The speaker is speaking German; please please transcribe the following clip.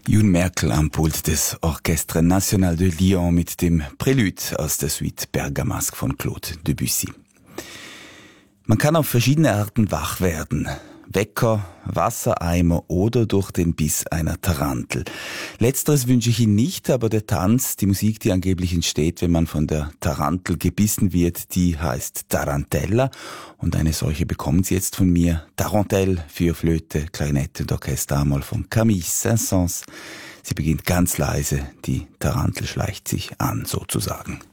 June Merkel am Pult des Orchestre National de Lyon mit dem Prélude aus der Suite Bergamasque von Claude Debussy. Man kann auf verschiedene Arten wach werden. Wecker, Wassereimer oder durch den Biss einer Tarantel. Letzteres wünsche ich Ihnen nicht, aber der Tanz, die Musik, die angeblich entsteht, wenn man von der Tarantel gebissen wird, die heißt Tarantella. Und eine solche bekommen Sie jetzt von mir. Tarantelle für Flöte, Klarinette und Orchester, einmal von Camille Saint-Saëns. Sie beginnt ganz leise, die Tarantel schleicht sich an sozusagen.